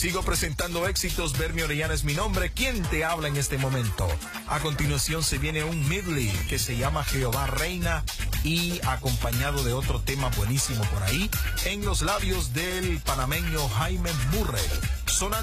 Sigo presentando éxitos. Bermy Orellana es mi nombre. ¿Quién te habla en este momento? A continuación se viene un medley que se llama Jehová Reina y acompañado de otro tema buenísimo por ahí en los labios del panameño Jaime Murray. Sonando